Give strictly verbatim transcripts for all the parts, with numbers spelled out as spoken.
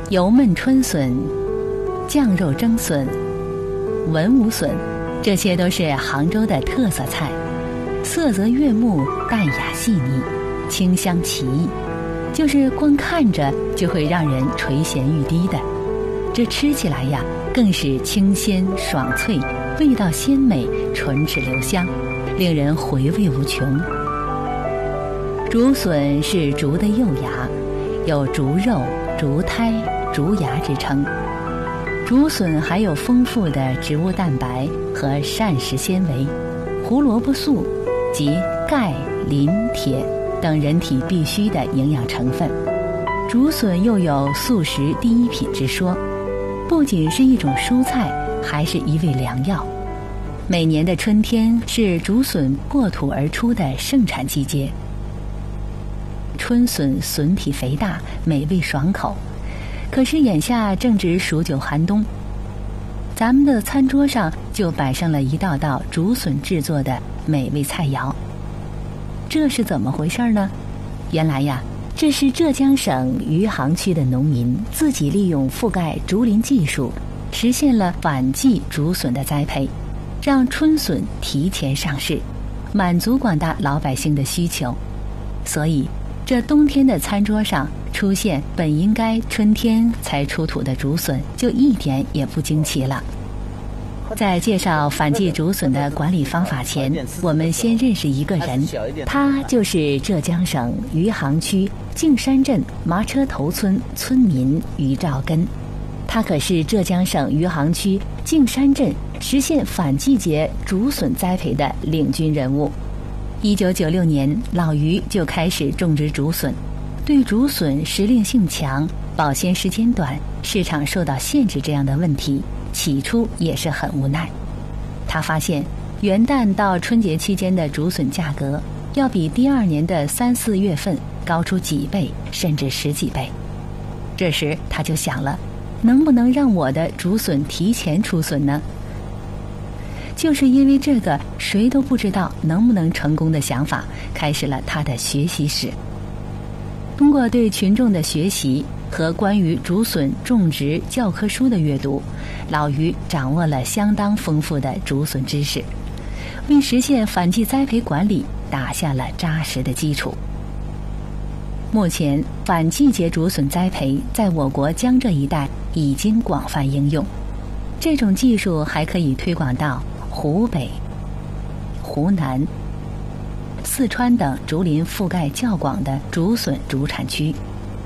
油焖春笋、酱肉蒸笋、文武笋，这些都是杭州的特色菜，色泽悦目，淡雅细腻，清香奇异，就是光看着就会让人垂涎欲滴的。这吃起来呀，更是清鲜爽脆，味道鲜美，唇齿留香，令人回味无穷。竹笋是竹的幼芽，有竹肉、竹胎、竹芽之称。竹笋含有丰富的植物蛋白和膳食纤维、胡萝卜素及钙、磷、铁等人体必需的营养成分。竹笋又有素食第一品之说，不仅是一种蔬菜，还是一味良药。每年的春天是竹笋破土而出的盛产季节。春笋笋体肥大，美味爽口。可是眼下正值数九寒冬，咱们的餐桌上就摆上了一道道竹笋制作的美味菜肴。这是怎么回事呢？原来呀，这是浙江省余杭区的农民自己利用覆盖竹林技术，实现了反季竹笋的栽培，让春笋提前上市，满足广大老百姓的需求。所以这冬天的餐桌上出现本应该春天才出土的竹笋，就一点也不惊奇了。在介绍反季竹笋的管理方法前，我们先认识一个人，他就是浙江省余杭区径山镇麻车头村村民于兆根。他可是浙江省余杭区径山镇实现反季节竹笋栽培的领军人物。一九九六年，老于就开始种植竹笋。对竹笋时令性强、保鲜时间短、市场受到限制这样的问题，起初也是很无奈。他发现元旦到春节期间的竹笋价格要比第二年的三四月份高出几倍，甚至十几倍。这时他就想了，能不能让我的竹笋提前出笋呢？就是因为这个谁都不知道能不能成功的想法，开始了他的学习史。通过对群众的学习和关于竹笋种植教科书的阅读，老于掌握了相当丰富的竹笋知识，为实现反季栽培管理打下了扎实的基础。目前，反季节竹笋栽培在我国江浙一带已经广泛应用，这种技术还可以推广到湖北、湖南、四川等竹林覆盖较广的竹笋主产区。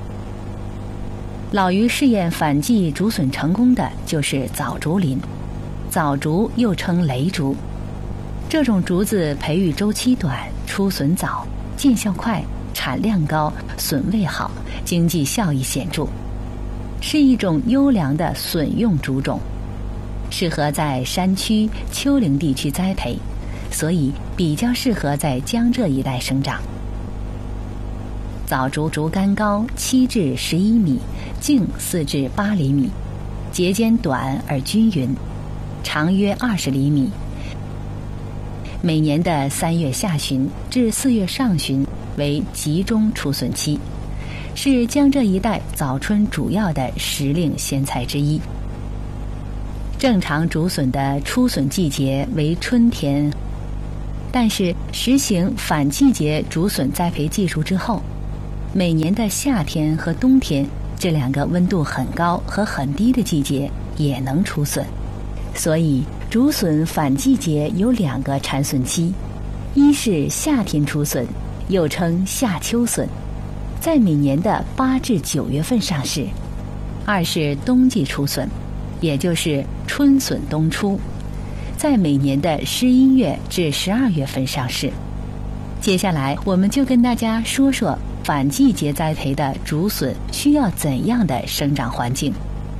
老于试验反季竹笋成功的就是枣竹林。枣竹又称雷竹，这种竹子培育周期短，出笋早，见效快，产量高，笋味好，经济效益显著，是一种优良的笋用竹种，适合在山区、丘陵地区栽培，所以比较适合在江浙一带生长。枣竹竹竿高七至十一米，径四至八厘米，节间短而均匀，长约二十厘米。每年的三月下旬至四月上旬为集中出笋期，是江浙一带早春主要的时令鲜菜之一。正常竹笋的出笋季节为春天，但是实行反季节竹笋栽培技术之后，每年的夏天和冬天这两个温度很高和很低的季节也能出笋。所以竹笋反季节有两个产笋期，一是夏天出笋，又称夏秋笋，在每年的八至九月份上市；二是冬季出笋，也就是春笋冬出，在每年的十一月至十二月份上市。接下来我们就跟大家说说反季节栽培的竹笋需要怎样的生长环境。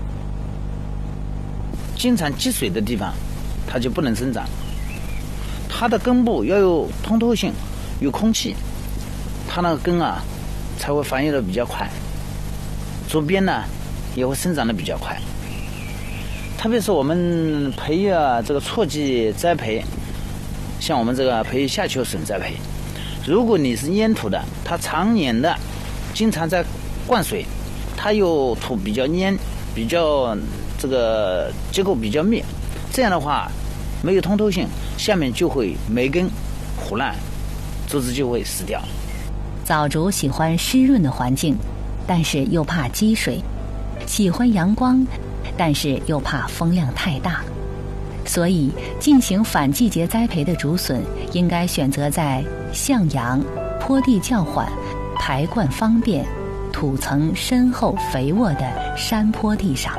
经常积水的地方它就不能生长，它的根部要有通透性，有空气，它那个根啊才会繁育的比较快，竹编呢也会生长的比较快。特别是我们培育啊这个错季栽培，像我们这个培育夏秋笋栽培，如果你是烟土的，它常年的经常在灌水， 它又土比较黏，比较这个结构比较密，这样的话没有通透性，下面就会霉根腐烂，竹子就会死掉。 枣竹喜欢湿润的环境，但是又怕积水，喜欢阳光，但是又怕风量太大。所以进行反季节栽培的竹笋应该选择在向阳、坡地较缓、排灌方便、土层深厚肥沃的山坡地上。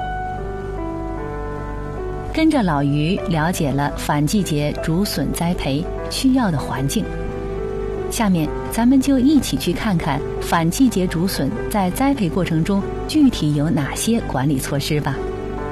跟着老于了解了反季节竹笋栽培需要的环境，下面咱们就一起去看看反季节竹笋在栽培过程中具体有哪些管理措施吧。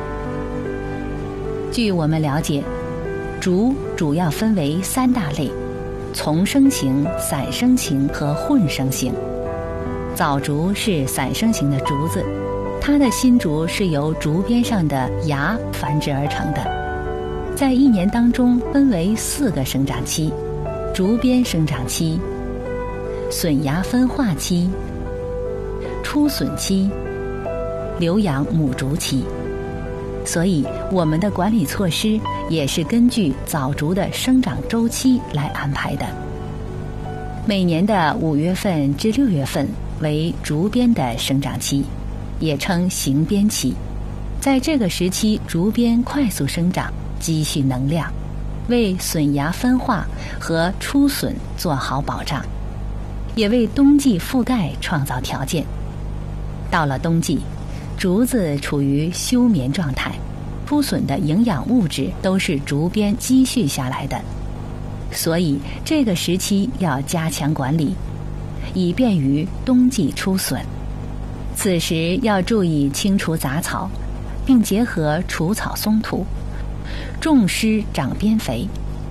据我们了解，竹主要分为三大类：丛生型、散生型和混生型。枣竹是散生型的竹子，它的新竹是由竹边上的芽繁殖而成的，在一年当中分为四个生长期：竹边生长期、笋芽分化期、出笋期、留养母竹期。所以我们的管理措施也是根据枣竹的生长周期来安排的。每年的五月份至六月份为竹边的生长期，也称行边期。在这个时期，竹边快速生长，积蓄能量，为笋芽分化和出笋做好保障，也为冬季覆盖创造条件。到了冬季，竹子处于休眠状态，出笋的营养物质都是竹边积蓄下来的，所以这个时期要加强管理，以便于冬季出笋。此时要注意清除杂草，并结合除草松土，重施长边肥。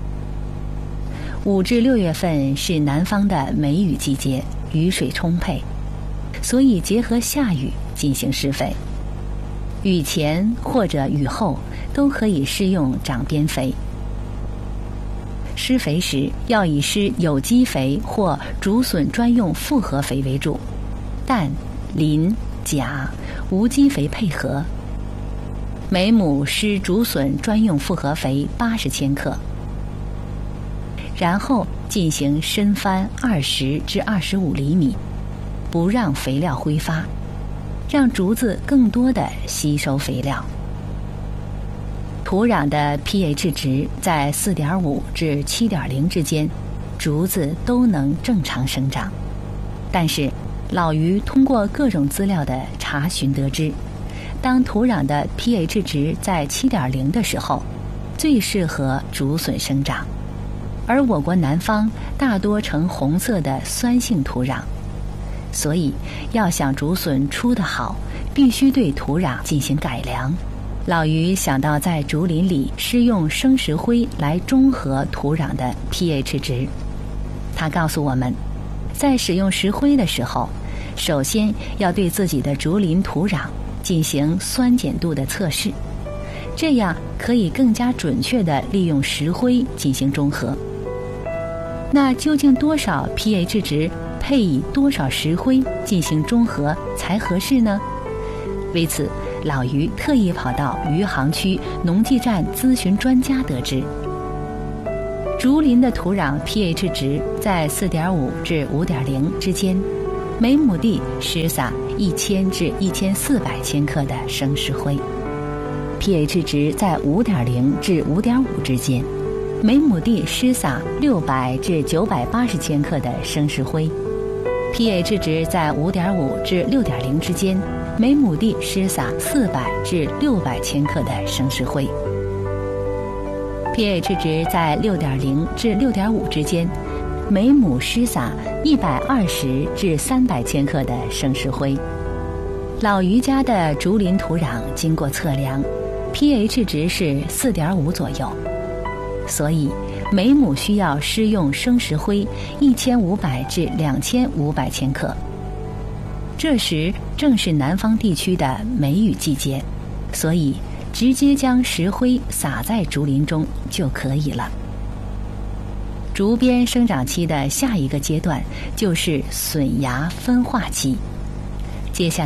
五至六月份是南方的梅雨季节，雨水充沛，所以结合下雨进行施肥。雨前或者雨后都可以施用长边肥。施肥时要以施有机肥或竹笋专用复合肥为主，氮、磷、钾、无机肥配合。每亩施竹笋专用复合肥八十千克，然后进行深翻二十至二十五厘米，不让肥料挥发，让竹子更多地吸收肥料。土壤的 pH 值在 四点五 至 七点零 之间，竹子都能正常生长。但是老于通过各种资料的查询得知，当土壤的 pH 值在 七点零 的时候，最适合竹笋生长。而我国南方大多呈红色的酸性土壤，所以要想竹笋出得好，必须对土壤进行改良。老于想到在竹林里施用生石灰来中和土壤的 pH 值。他告诉我们，在使用石灰的时候，首先要对自己的竹林土壤进行酸碱度的测试，这样可以更加准确地利用石灰进行中和。那究竟多少 pH 值配以多少石灰进行中和才合适呢？为此，老于特意跑到余杭区农技站咨询专家得知，竹林的土壤 pH 值在 四点五 至 五点零 之间，每亩地施撒一千至一千四百千克的生石灰。 pH 值在 五点零 至 五点五 之间，每亩地施撒六百至九百八十千克的生石灰。 pH 值在 五点五 至 六点零 之间，每亩地施撒四百至六百千克的生石灰。 pH 值在 六点零 至 六点五 之间，每亩施撒一百二十至三百千克的生石灰。老于家的竹林土壤经过测量， pH 值是 四点五 左右，所以每亩需要施用生石灰一千五百至两千五百千克。这时正是南方地区的梅雨季节，所以直接将石灰撒在竹林中就可以了。竹边生长期的下一个阶段就是笋芽分化期，接下来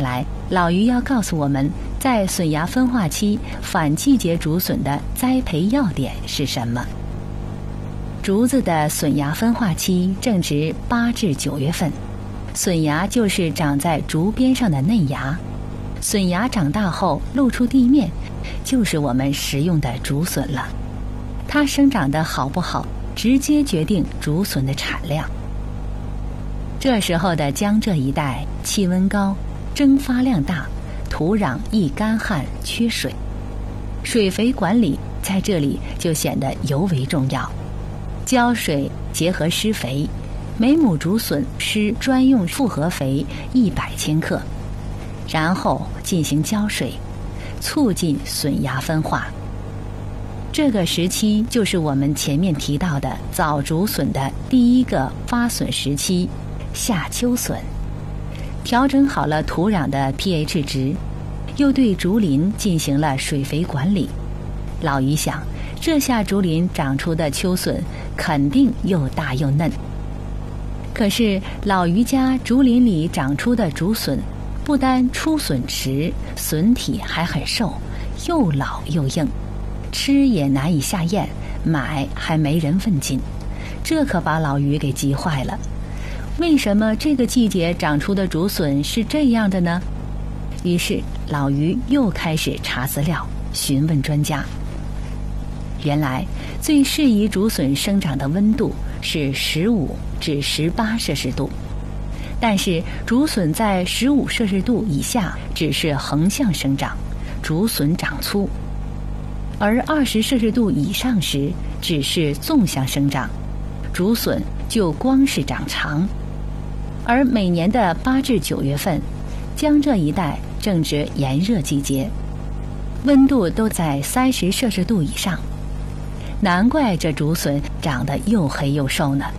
老于要告诉我们，在笋芽分化期反季节竹笋的栽培要点是什么。竹子的笋芽分化期正值八至九月份，笋芽就是长在竹边上的嫩芽，笋芽长大后露出地面，就是我们食用的竹笋了。它生长得好不好，直接决定竹笋的产量。这时候的江浙一带气温高，蒸发量大，土壤易干旱缺水，水肥管理在这里就显得尤为重要。浇水结合施肥，每亩竹笋施专用复合肥一百千克，然后进行浇水，促进笋芽分化。这个时期就是我们前面提到的早竹笋的第一个发笋时期，夏秋笋。调整好了土壤的 pH 值，又对竹林进行了水肥管理。老于想，这下竹林长出的秋笋肯定又大又嫩。可是老于家竹林里长出的竹笋，不单出笋迟，笋体还很瘦，又老又硬，吃也难以下咽，买还没人问津，这可把老于给急坏了。为什么这个季节长出的竹笋是这样的呢？于是老于又开始查资料，询问专家。原来最适宜竹笋生长的温度是十五至十八摄氏度，但是竹笋在十五摄氏度以下只是横向生长，竹笋长粗；而二十摄氏度以上时只是纵向生长，竹笋就光是长长。而每年的八至九月份，江浙一带正值炎热季节，温度都在三十摄氏度以上，难怪这竹笋长得又黑又瘦呢。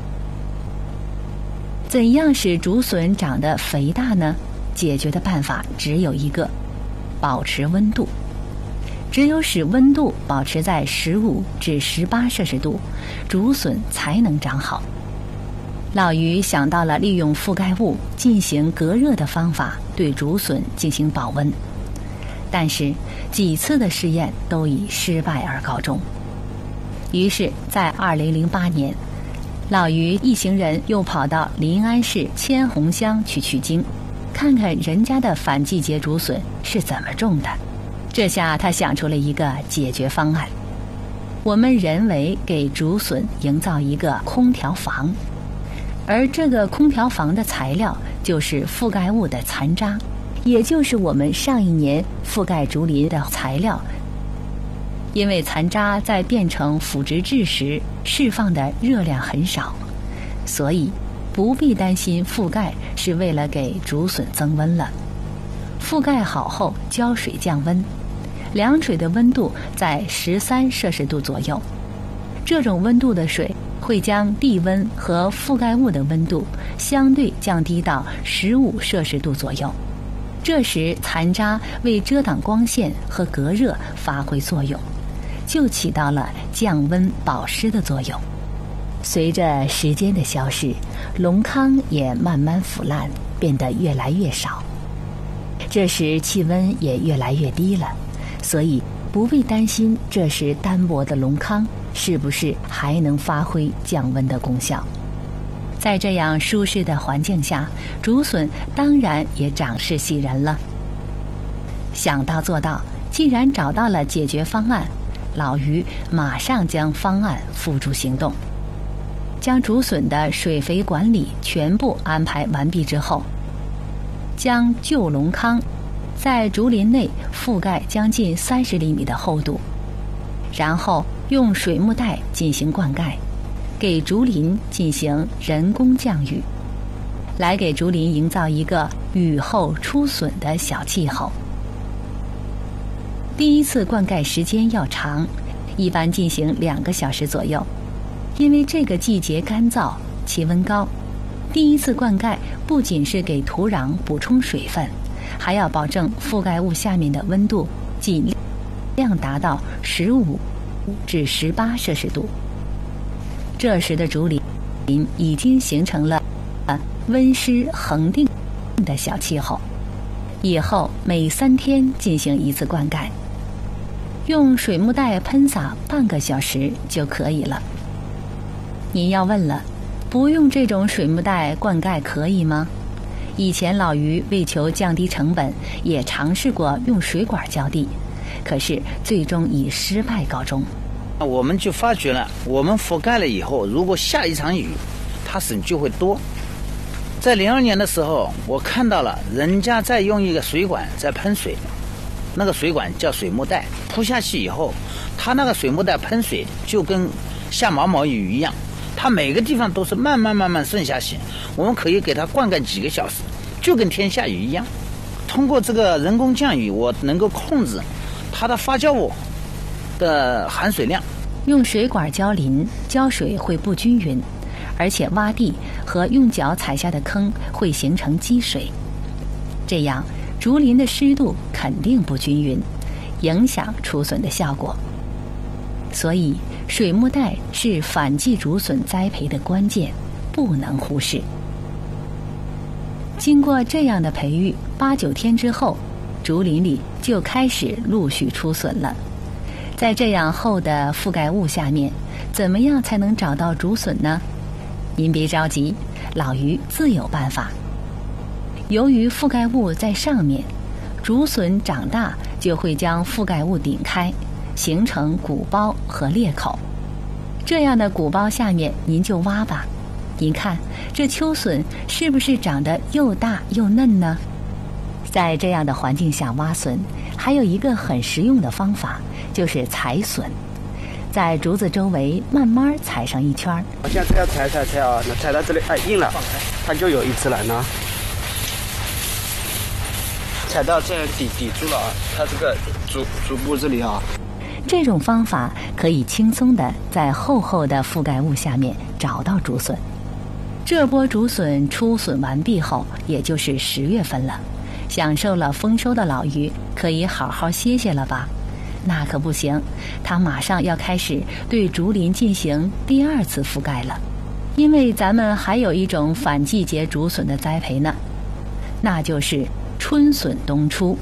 怎样使竹笋长得肥大呢？解决的办法只有一个，保持温度。只有使温度保持在十五至十八摄氏度，竹笋才能长好。老于想到了利用覆盖物进行隔热的方法对竹笋进行保温，但是几次的试验都以失败而告终。于是在二零零八年，老于一行人又跑到临安市千红乡去取经，看看人家的反季节竹笋是怎么种的。这下他想出了一个解决方案，我们人为给竹笋营造一个空调房，而这个空调房的材料就是覆盖物的残渣，也就是我们上一年覆盖竹林的材料。因为残渣在变成腐殖质时释放的热量很少，所以不必担心覆盖是为了给竹笋增温了。覆盖好后浇水降温，凉水的温度在十三摄氏度左右，这种温度的水会将地温和覆盖物的温度相对降低到十五摄氏度左右，这时残渣为遮挡光线和隔热发挥作用，就起到了降温保湿的作用。随着时间的消逝，龙糠也慢慢腐烂，变得越来越少。这时气温也越来越低了，所以不必担心这时单薄的龙糠是不是还能发挥降温的功效。在这样舒适的环境下，竹笋当然也长势喜人了。想到做到，既然找到了解决方案，老于马上将方案付诸行动。将竹笋的水肥管理全部安排完毕之后，将旧龙糠在竹林内覆盖将近三十厘米的厚度，然后用水幕带进行灌溉，给竹林进行人工降雨，来给竹林营造一个雨后出笋的小气候。第一次灌溉时间要长，一般进行两个小时左右，因为这个季节干燥，气温高。第一次灌溉不仅是给土壤补充水分，还要保证覆盖物下面的温度尽量达到十五至十八摄氏度。这时的竹林已经形成了温湿恒定的小气候， 以后每三天进行一次灌溉，用水幕袋喷洒半个小时就可以了。您要问了，不用这种水幕袋灌溉可以吗？以前老于为求降低成本，也尝试过用水管浇地，可是最终以失败告终。 我们就发觉了，我们覆盖了以后，如果下一场雨，它水就会多。在零二年的时候，我看到了人家在用一个水管在喷水，那个水管叫水幕袋，铺下去以后，它那个水幕袋喷水就跟下毛毛雨一样，它每个地方都是慢慢慢慢渗下去，我们可以给它灌溉几个小时，就跟天下雨一样。通过这个人工降雨，我能够控制它的发酵物的含水量。 用水管浇淋，浇水会不均匀，而且洼地和用脚踩下的坑会形成积水，这样竹林的湿度肯定不均匀，影响除笋的效果。所以水幕袋是反季竹笋栽培的关键，不能忽视。经过这样的培育，八九天之后，竹林里就开始陆续出笋了。在这样厚的覆盖物下面，怎么样才能找到竹笋呢？您别着急，老于自有办法。由于覆盖物在上面，竹笋长大就会将覆盖物顶开，形成鼓包和裂口。这样的鼓包下面您就挖吧，您看这秋笋是不是长得又大又嫩呢？在这样的环境下挖笋，还有一个很实用的方法，就是踩笋。在竹子周围慢慢踩上一圈。 我现在这样踩踩踩啊，那踩到这里，哎，硬了，它就有一次了呢。踩到这样抵抵住了啊，它这个竹竹部这里啊。 这种方法可以轻松地在厚厚的覆盖物下面找到竹笋。这波竹笋出笋完毕后，也就是十月份了。享受了丰收的老于可以好好歇歇了吧？那可不行，他马上要开始对竹林进行第二次覆盖了。因为咱们还有一种反季节竹笋的栽培呢，那就是春笋冬出。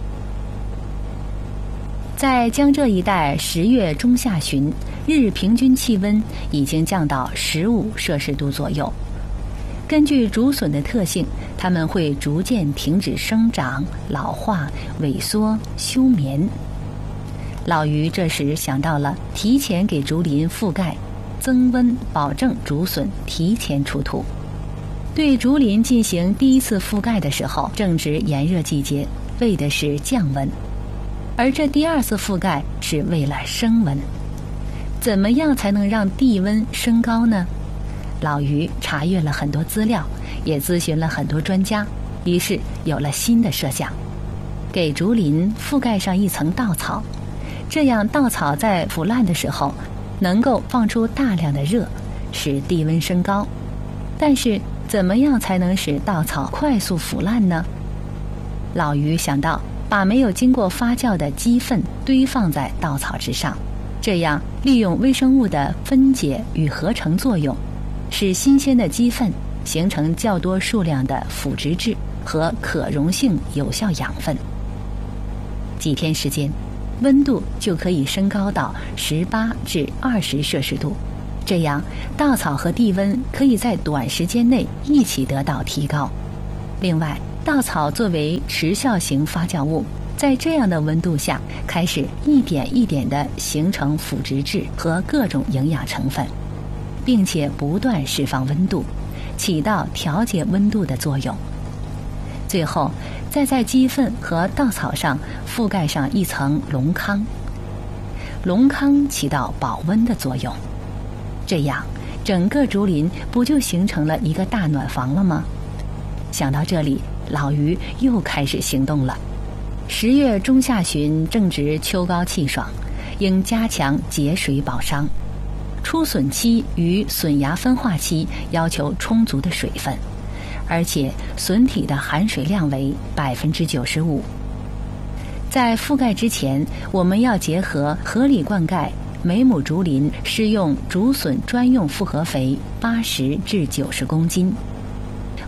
在江浙一带，十月中下旬，日平均气温已经降到十五摄氏度左右。根据竹笋的特性，它们会逐渐停止生长、老化、萎缩、休眠。老于这时想到了提前给竹林覆盖，增温，保证竹笋提前出土。对竹林进行第一次覆盖的时候，正值炎热季节，为的是降温；而这第二次覆盖是为了升温。怎么样才能让地温升高呢？老于查阅了很多资料，也咨询了很多专家，于是有了新的设想，给竹林覆盖上一层稻草，这样稻草在腐烂的时候能够放出大量的热，使地温升高。但是怎么样才能使稻草快速腐烂呢？老于想到把没有经过发酵的鸡粪堆放在稻草之上，这样利用微生物的分解与合成作用，使新鲜的鸡粪形成较多数量的腐殖质和可溶性有效养分。几天时间，温度就可以升高到十八至二十摄氏度，这样稻草和地温可以在短时间内一起得到提高。另外，稻草作为持效型发酵物，在这样的温度下开始一点一点地形成腐殖质和各种营养成分，并且不断释放温度，起到调节温度的作用。最后再在鸡粪和稻草上覆盖上一层龙糠，龙糠起到保温的作用，这样整个竹林不就形成了一个大暖房了吗？想到这里，老于又开始行动了。十月中下旬正值秋高气爽，应加强节水保墒。出笋期与笋芽分化期要求充足的水分，而且笋体的含水量为百分之九十五。在覆盖之前，我们要结合合理灌溉，每亩竹林施用竹笋专用复合肥八十至九十公斤。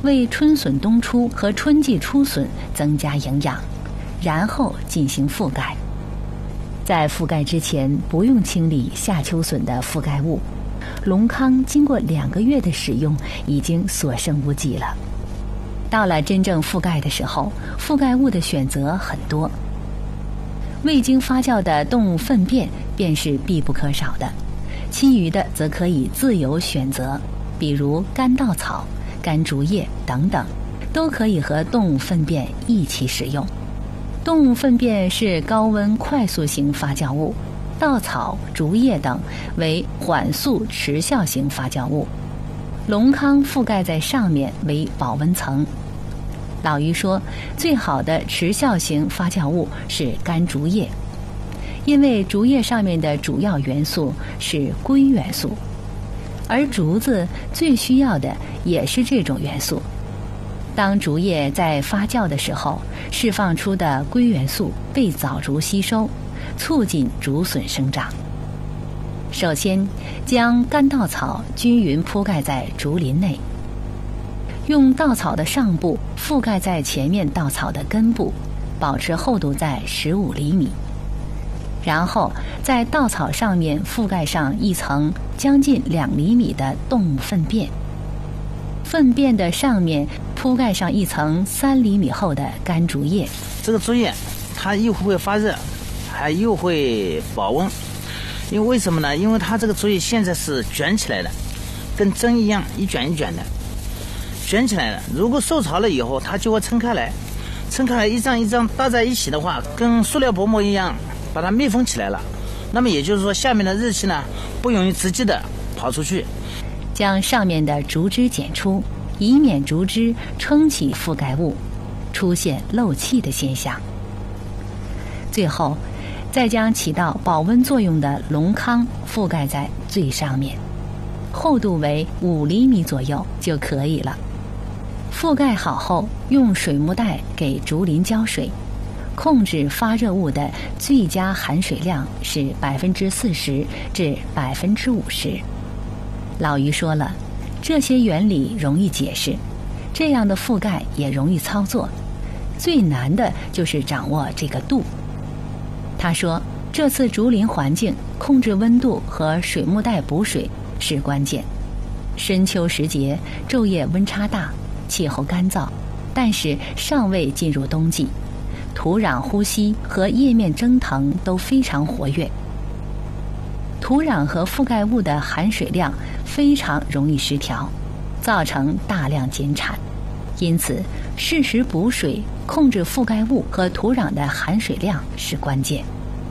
为春笋冬出和春季出笋增加营养，然后进行覆盖。在覆盖之前不用清理夏秋笋的覆盖物，龙糠经过两个月的使用已经所剩无几了。到了真正覆盖的时候，覆盖物的选择很多，未经发酵的动物粪便便是必不可少的，其余的则可以自由选择，比如干稻草、干竹叶等等，都可以和动物粪便一起使用。动物粪便是高温快速型发酵物，稻草、竹叶等为缓速持效型发酵物，龙糠覆盖在上面为保温层。老于说，最好的持效型发酵物是干竹叶，因为竹叶上面的主要元素是硅元素，而竹子最需要的也是这种元素。当竹叶在发酵的时候，释放出的硅元素被枣竹吸收，促进竹笋生长。首先，将干稻草均匀铺盖在竹林内，用稻草的上部覆盖在前面稻草的根部，保持厚度在十五厘米。然后在稻草上面覆盖上一层将近两厘米的动物粪便，粪便的上面铺盖上一层三厘米厚的干竹叶。 这个竹叶它又会发热，还又会保温。因为为什么呢？因为它这个竹叶现在是卷起来的，跟针一样，一卷一卷的卷起来了。如果受潮了以后，它就会撑开来，撑开来一张一张搭在一起的话，跟塑料薄膜一样，把它密封起来了。那么也就是说，下面的热气呢不容易直接的跑出去。 将上面的竹枝剪出，以免竹枝撑起覆盖物，出现漏气的现象。最后，再将起到保温作用的龙糠覆盖在最上面，厚度为五厘米左右就可以了。覆盖好后，用水幕袋给竹林浇水，控制发热物的最佳含水量是百分之四十至百分之五十。老于说了，这些原理容易解释，这样的覆盖也容易操作，最难的就是掌握这个度。他说，这次竹林环境控制温度和水幕袋补水是关键。深秋时节，昼夜温差大，气候干燥，但是尚未进入冬季，土壤呼吸和叶面蒸腾都非常活跃，土壤和覆盖物的含水量非常容易失调，造成大量减产。因此，适时补水，控制覆盖物和土壤的含水量是关键。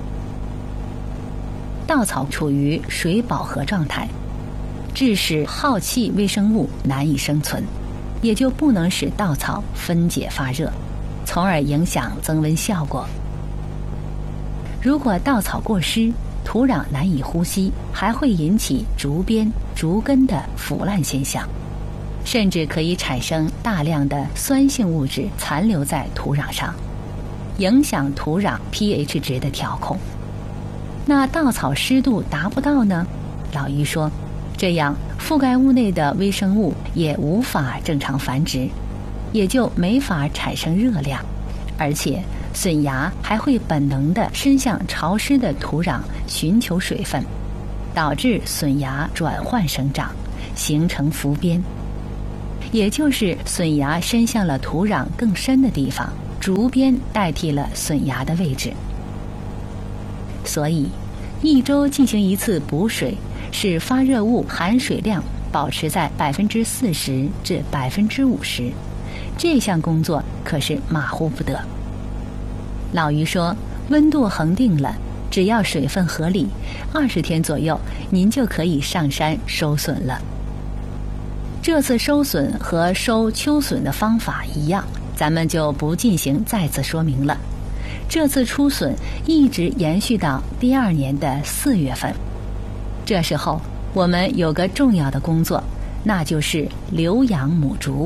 稻草处于水饱和状态，致使耗气微生物难以生存，也就不能使稻草分解发热，从而影响增温效果。如果稻草过湿，土壤难以呼吸，还会引起竹编、竹根的腐烂现象，甚至可以产生大量的酸性物质残留在土壤上，影响土壤 pH 值的调控。那稻草湿度达不到呢？老于说，这样覆盖物内的微生物也无法正常繁殖，也就没法产生热量，而且笋芽还会本能地伸向潮湿的土壤寻求水分，导致笋芽转换生长，形成浮边。也就是笋芽伸向了土壤更深的地方，竹编代替了笋芽的位置。所以，一周进行一次补水，使发热物含水量保持在百分之四十至百分之五十，这项工作可是马虎不得。老于说，温度恒定了，只要水分合理，二十天左右，您就可以上山收笋了。这次收笋和收秋笋的方法一样，咱们就不进行再次说明了。这次出笋一直延续到第二年的四月份，这时候我们有个重要的工作，那就是留养母竹。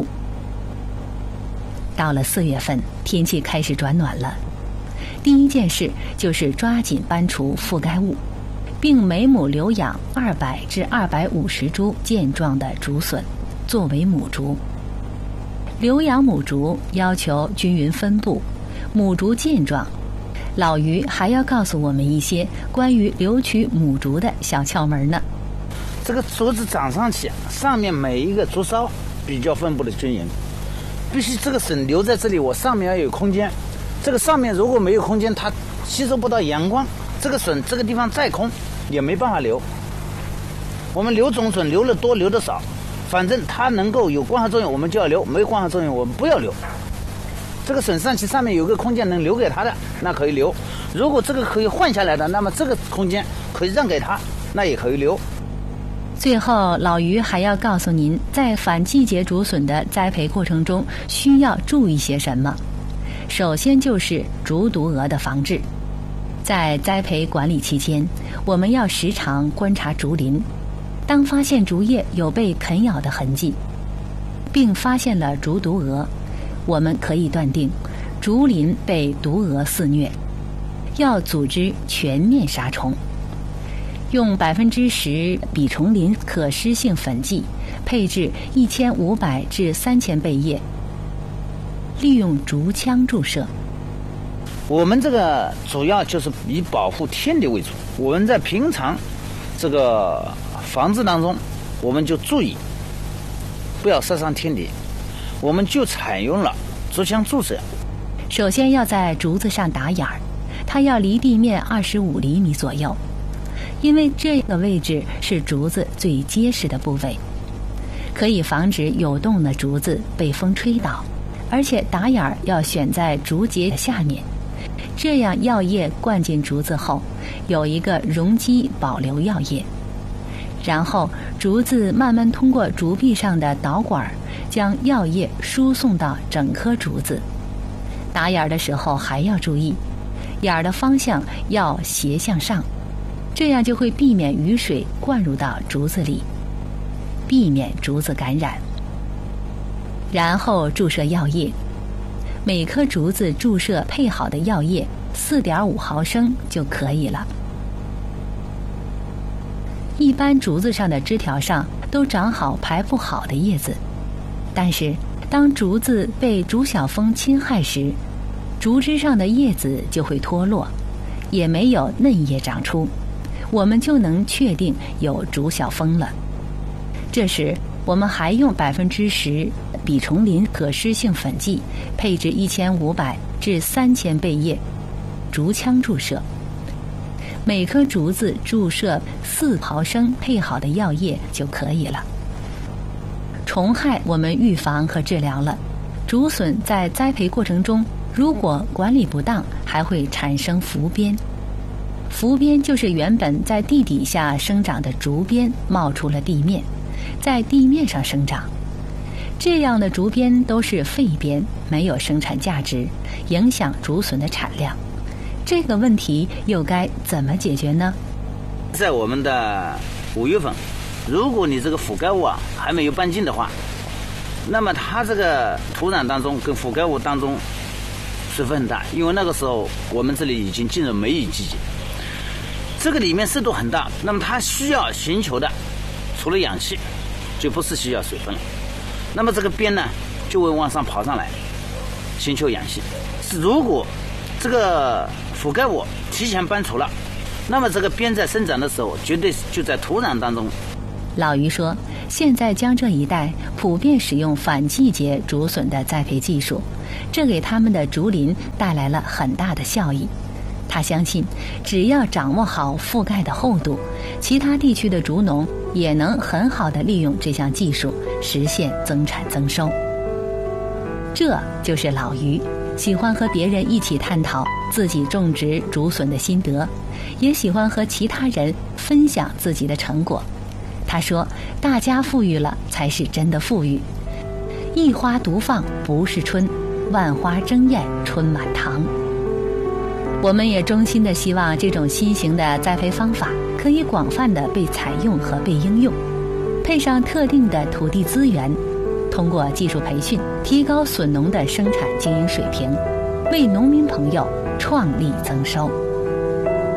到了四月份，天气开始转暖了，第一件事就是抓紧搬除覆盖物，并每亩留养二百至二百五十株健壮的竹笋作为母竹。 留养母竹要求均匀分布，母竹健壮。老于还要告诉我们一些关于留取母竹的小窍门呢。 这个竹子长上去，上面每一个竹梢比较分布的均匀，必须这个笋留在这里，我上面要有空间。这个上面如果没有空间，它吸收不到阳光，这个笋这个地方再空也没办法留。我们留种笋留的多留的少，反正它能够有光合作用我们就要留，没有光合作用我们不要留。这个笋上去上面有个空间能留给它的，那可以留。如果这个可以换下来的，那么这个空间可以让给它，那也可以留。 最后，老于还要告诉您，在反季节竹笋的栽培过程中需要注意些什么。首先就是竹毒蛾的防治。在栽培管理期间，我们要时常观察竹林，当发现竹叶有被啃咬的痕迹，并发现了竹毒蛾，我们可以断定竹林被毒蛾肆虐，要组织全面杀虫。用百分之十吡虫林可施性粉剂，配置一千五百至三千倍液，利用竹枪注射。 我们这个主要就是以保护天敌为主。我们在平常这个防治当中，我们就注意不要射伤天敌，我们就采用了竹枪注射。 首先要在竹子上打眼儿，它要离地面二十五厘米左右。因为这个位置是竹子最结实的部位，可以防止有洞的竹子被风吹倒，而且打眼儿要选在竹节下面，这样药液灌进竹子后有一个容积保留药液，然后竹子慢慢通过竹壁上的导管将药液输送到整颗竹子。打眼儿的时候还要注意，眼儿的方向要斜向上，这样就会避免雨水灌入到竹子里，避免竹子感染。然后注射药液，每颗竹子注射配好的药液 四点五毫升就可以了。一般竹子上的枝条上都长好排不好的叶子，但是当竹子被竹小蜂侵害时，竹枝上的叶子就会脱落，也没有嫩叶长出，我们就能确定有竹小蜂了。这时我们还用百分之十吡虫林可施性粉剂，配置一千五百至三千倍液，竹枪注射。每颗竹子注射四毫升配好的药液就可以了。虫害我们预防和治疗了，竹笋在栽培过程中如果管理不当，还会产生伏边。伏边就是原本在地底下生长的竹鞭冒出了地面，在地面上生长。这样的竹鞭都是废鞭，没有生产价值，影响竹笋的产量。这个问题又该怎么解决呢？ 在我们的五月份，如果你这个覆盖物啊还没有搬进的话，那么它这个土壤当中跟覆盖物当中水分很大，因为那个时候我们这里已经进入梅雨季节，这个里面湿度很大，那么它需要寻求的除了氧气就不是需要水分了，那么这个鞭呢就会往上跑上来寻求氧气。如果这个覆盖物提前搬除了，那么这个鞭在生长的时候绝对就在土壤当中。 老于说，现在江浙一带普遍使用反季节竹笋的栽培技术，这给他们的竹林带来了很大的效益。他相信，只要掌握好覆盖的厚度，其他地区的竹农也能很好地利用这项技术，实现增产增收。这就是老于，喜欢和别人一起探讨自己种植竹笋的心得，也喜欢和其他人分享自己的成果。他说，大家富裕了才是真的富裕，一花独放不是春，万花争艳春满堂。我们也衷心的希望这种新型的栽培方法可以广泛的被采用和被应用，配上特定的土地资源，通过技术培训提高笋农的生产经营水平，为农民朋友创利增收。